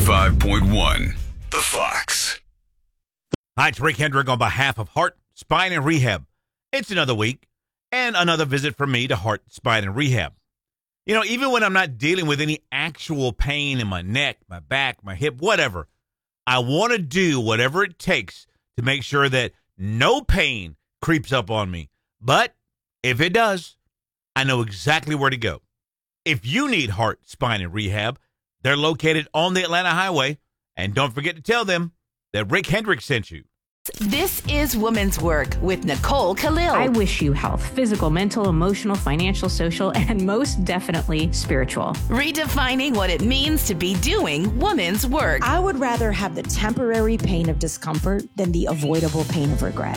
95.1 The Fox. Hi, it's Rick Hendrick on behalf of Heart, Spine, and Rehab. It's another week and another visit from me to Heart, Spine, and Rehab. You know, even when I'm not dealing with any actual pain in my neck, my back, my hip, whatever, I want to do whatever it takes to make sure that no pain creeps up on me. But if it does, I know exactly where to go. If you need Heart, Spine, and Rehab, they're located on the Atlanta Highway. And don't forget to tell them that Rick Hendrick sent you. This is Women's Work with Nicole Khalil. I wish you health, physical, mental, emotional, financial, social, and most definitely spiritual. Redefining what it means to be doing women's work. I would rather have the temporary pain of discomfort than the avoidable pain of regret.